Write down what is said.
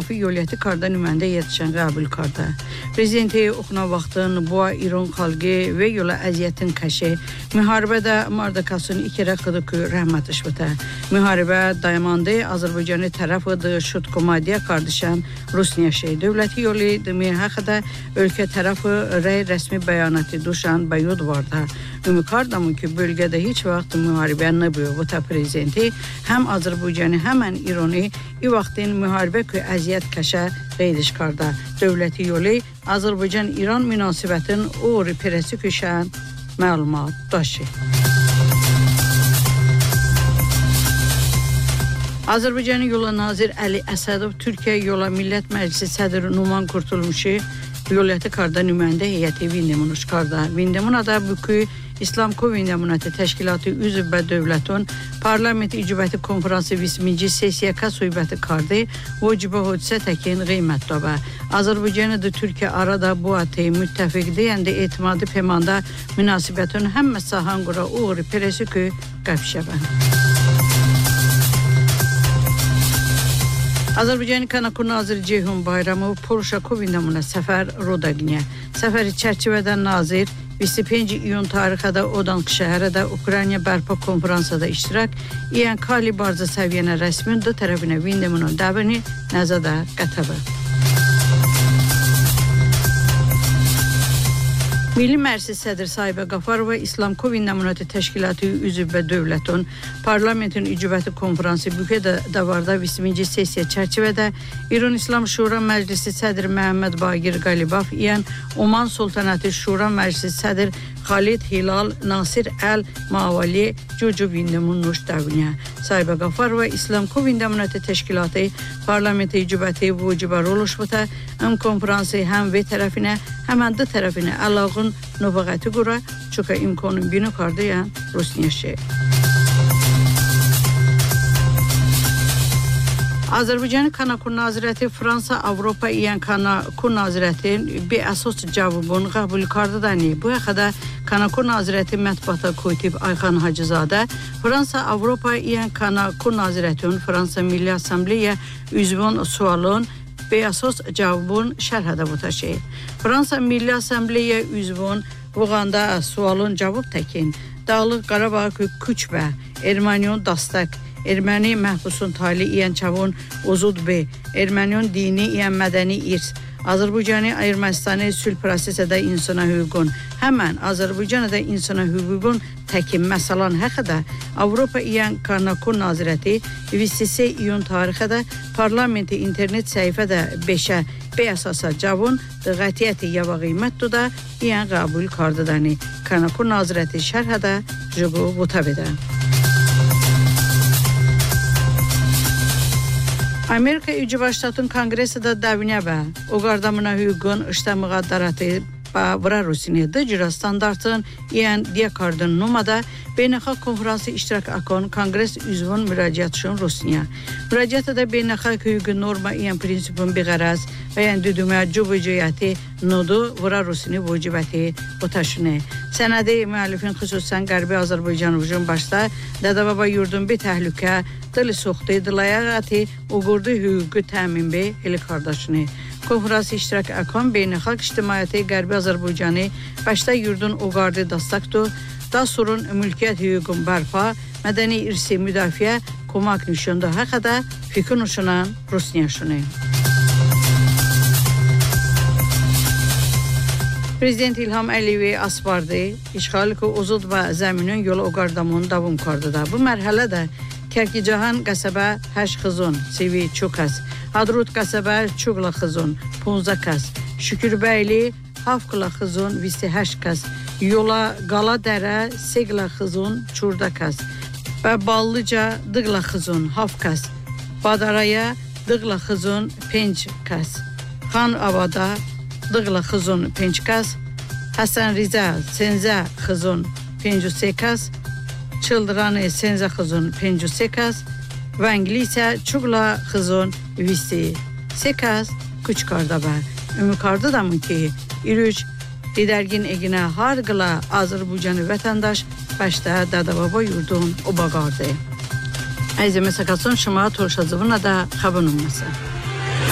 müdafiə yoliyyəti karda nüməndə yetişən qəbul karda. Prezidenti oxuna vaxtın bu İran xalqı və yola əziyyətin kəşi, müharibədə mardakasın iki rəqıdı ki, rəhmət işbətə. Müharibə dayamandı, Azərbaycanı tərəfıdı, şut komadiya kardışan Rusniya şey. Dövləti yolu demi həqədə ölkə tərəfı rəy rəsmi bəyanatı duşan bəyud vardı. Ümikardamı ki, bölgədə heç vaxt müharibə nəbiyor. Bu da prezidenti həm Azərbaycanı, həmən İranı i vaxtın müharibə ki, əziyyət kəşə qeydiş karda. Dövləti yolu Azərbaycan-İran münasibətin o represi küşən məlumat daşı. Azərbaycanın yola nazir Əli Əsədov Türkiyə yola Millət Məclisi sədri Numan Qurtulmuşu yoliyyəti karda nüməndə heyəti Vindemun uçkarda. Vindemunada bükü İslam Kovindemunatı Təşkilatı üzv və dövlətin Parlament İcübəti Konferansı 20-ci sesiya kəsubiyyəti kardı o cibə hodisə təkin qiymət dabə. Azərbaycanı da Türkiyə arada bu atı müttəfiq deyəndə etimadı pemanda münasibətin həmmə sahan qura uğru peresi ki qəbşəbən. Azərbaycanın Kanakur naziri Ceyhun Bayramov Polşa Kovindemuna səfər Rodagniyə. Səfəri çərçivədən nazir 25 iyun tarixədə Odanq şəhərədə Ukrayna bərpa konferansada iştirak edən Kali Barza səviyyənə rəsmin da tərəfinə Vindemunun dəvini nəzədə qətəbə. Milli Məclis sədri Sahibə Qafarova İslam Kovindemunatı Təşkilatı üzv və dövlətin Parlamentin İcübəti Konferansı Bükədə davarda 20-ci sesiya çərçivədə İran İslam Şura Məclisi sədri Məhəmməd Bagir Qalibaf edən Oman Sultanatı Şura Məclisi sədr Xalid Hilal Nasir Əl Mavali Cucu Vindemun nuş dəvniyə. Sahibə Qafarova İslam Kovindemunatı Təşkilatı Parlamenti İcübəti vücuba roluşbıta konferansı həm və tərəfinə həmən də tərəfinə əlağın növbəqəti qura çoka imkanın bini kardıyan Rusniya şey. Azərbaycanın Kanakur Nazirəti Fransa Avropa edən Kanakur Nazirətin bir əsas cavabını qəbul kardıdani. Bu həqədə Kanakur Nazirəti mətbuata koytib Ayxan Hacızadə Fransa Avropa edən Kanakur Nazirətin Fransa Milli Assambleya üzvün sualın bir əsas cavabın şərhədə bu taşı. Fransa Milli Assambleya üzvün vuğanda sualın cavab təkin. Dağlıq Qarabağ küçbə, Erməniyon dastaq, Erməni məhbusun tali edən çavun Ozud B, Erməniyon dini edən mədəni irs, Azərbaycanı Ermənistanı sülh prosesədə insana hüququn, həmən Azərbaycanı insana hüququn təkin məsəlan həqədə Avropa edən Kanakur Nazirəti 28 iyun tarixədə Parlamenti internet səhifədə 5-ə B əsasa cavun qətiyyəti yava qiymətdə da edən qəbul kardıdani. Kanakur Nazirəti şərhədə cüqu vutabədə. Amerika İcra Ştatın Konqresində dəvinə və o qardamına hüququn işdə müqaddaratı və Rusiniyyədə cüra standartın edən diyakardın numada beynəlxalq konferansı iştirak akon Kongres üzvün müraciət üçün Rusniya. Müraciətə də beynəlxalq hüququn norma edən prinsipin bir qəraz və yəni düdümə cübücüyyəti nodu və Rusini vücubəti bu taşını. Sənədi müəllifin xüsusən Qərbi Azərbaycan vücun başda Dədəbaba yurdun bir təhlükə dili soxdu, dilayəqəti uğurdu hüququ təmin bey eli kardaşını. Konferansı iştirak akon beynəlxalq ictimaiyyəti Qərbi Azərbaycanı başda yurdun uğardı dastaqdı, da sorun mülkiyyət hüququn bərpa, mədəni irsi müdafiə, komak nüşündə həqədə fikir nüşünan Rusniyaşını. Prezident İlham Əliyev asbardı, işğalı ki Ozud və zəminin yolu uqardamının davam kardıda. Bu mərhələdə Kərkicahan qəsəbə 8 xızun, Sivi Çukas, Hadrut qəsəbə Çuqla xızun, 15 kəs, Şükürbəyli Hafqla xızun, 28 kəs, Yola Qala dərə Segla xızun, Çurda kəs, və Ballıca Dıqla xızun, Haf kəs, Badaraya Dıqla xızun, 5 kəs, Xan Avada Dıqla xızun, 5 kəs, Həsən Riza Senzə xızun, 53 kəs, Çıldıranı Senzə xızun, 53 kəs, Vəngli isə Çuqla xızun, 23 kəs, küçkarda bə. Ümikarda da mı ki, İrüç Didərgin eginə harqıla Azərbaycanı vətəndaş başda Dədəbaba yurdun o bağardı. Əzimə sakasın şıma torşazıvına da xəbun olması.